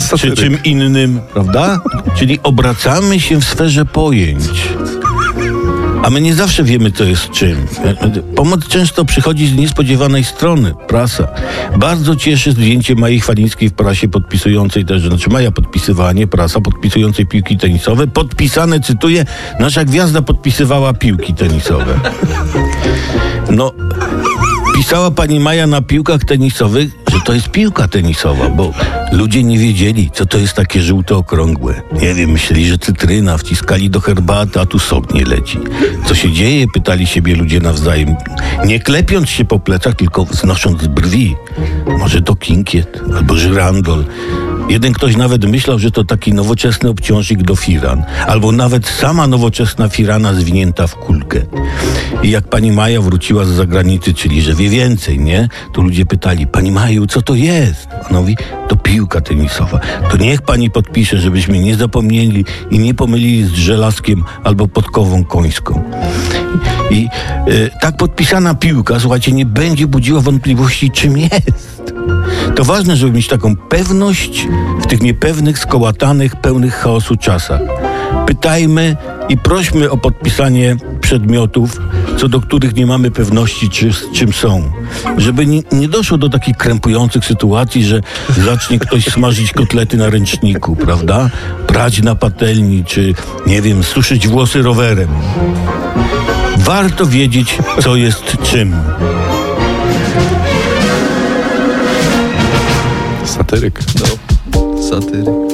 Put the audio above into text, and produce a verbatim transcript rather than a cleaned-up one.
czy czym innym, prawda? Czyli obracamy się w sferze pojęć. A my nie zawsze wiemy, co jest czym. Pomoc często przychodzi z niespodziewanej strony. Prasa. Bardzo cieszy zdjęcie Maji Chwalińskiej w prasie podpisującej też, znaczy Maja podpisywała, nie prasa, podpisującej piłki tenisowe. Podpisane, cytuję, nasza gwiazda podpisywała piłki tenisowe. No, pisała pani Maja na piłkach tenisowych, że to jest piłka tenisowa, bo ludzie nie wiedzieli, co to jest takie żółte okrągłe. Nie wiem, myśleli, że cytryna, wciskali do herbaty, a tu sok nie leci. Co się dzieje? Pytali siebie ludzie nawzajem. Nie klepiąc się po plecach, tylko znosząc brwi. Może to kinkiet albo żyrandol. Jeden ktoś nawet myślał, że to taki nowoczesny obciążnik do firan, albo nawet sama nowoczesna firana zwinięta w kulkę. I jak pani Maja wróciła z zagranicy, czyli że wie więcej, nie? To ludzie pytali, pani Maju, co to jest? Ona mówi, to piłka tenisowa. To niech pani podpisze, żebyśmy nie zapomnieli i nie pomylili z żelazkiem albo podkową końską. I y, tak podpisana piłka, słuchajcie, nie będzie budziła wątpliwości, czym jest. To ważne, żeby mieć taką pewność w tych niepewnych, skołatanych, pełnych chaosu czasach. Pytajmy i prośmy o podpisanie przedmiotów, co do których nie mamy pewności, czy, czym są. Żeby nie, nie doszło do takich krępujących sytuacji, że zacznie ktoś smażyć kotlety na ręczniku, prawda? Prać na patelni, czy, nie wiem, suszyć włosy rowerem. Warto wiedzieć, co jest czym. Satyryk. No, satyryk.